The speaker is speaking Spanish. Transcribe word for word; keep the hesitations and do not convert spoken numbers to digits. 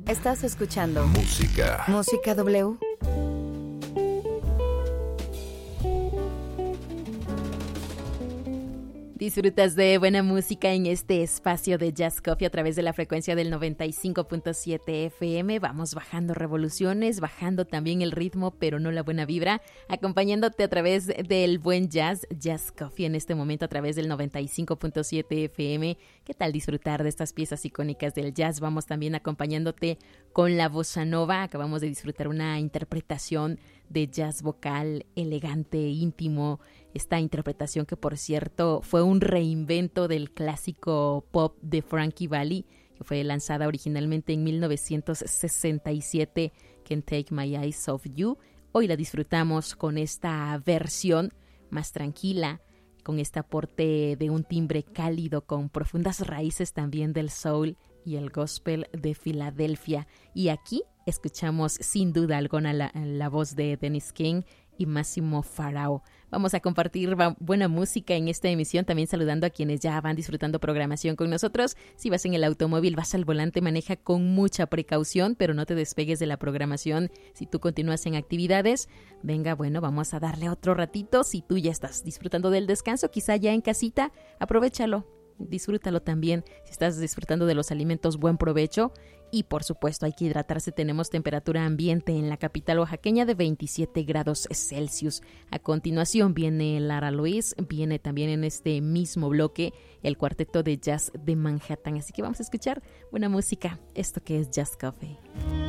Estás escuchando Música. Música W. Disfrutas de buena música en este espacio de Jazz Coffee a través de la frecuencia del noventa y cinco punto siete F M. Vamos bajando revoluciones, bajando también el ritmo, pero no la buena vibra, acompañándote a través del buen jazz, Jazz Coffee en este momento a través del noventa y cinco punto siete F M. ¿Qué tal disfrutar de estas piezas icónicas del jazz? Vamos también acompañándote con la bossa nova. Acabamos de disfrutar una interpretación de jazz vocal elegante, íntimo. Esta interpretación que, por cierto, fue un reinvento del clásico pop de Frankie Valli, que fue lanzada originalmente en mil novecientos sesenta y siete, Can't Take My Eyes Off You. Hoy la disfrutamos con esta versión más tranquila, con este aporte de un timbre cálido, con profundas raíces también del soul y el gospel de Filadelfia. Y aquí escuchamos sin duda alguna la, la voz de Dennis King y Máximo Farao. Vamos a compartir buena música en esta emisión, también saludando a quienes ya van disfrutando programación con nosotros. Si vas en el automóvil, vas al volante, maneja con mucha precaución, pero no te despegues de la programación. Si tú continúas en actividades, venga, bueno, vamos a darle otro ratito. Si tú ya estás disfrutando del descanso, quizá ya en casita, aprovéchalo. Disfrútalo también. Si estás disfrutando de los alimentos, buen provecho. Y por supuesto hay que hidratarse. Tenemos temperatura ambiente en la capital oaxaqueña de veintisiete grados Celsius. A continuación viene Lara Luis, viene también en este mismo bloque el cuarteto de jazz de Manhattan. Así que vamos a escuchar buena música, esto que es Jazz Coffee.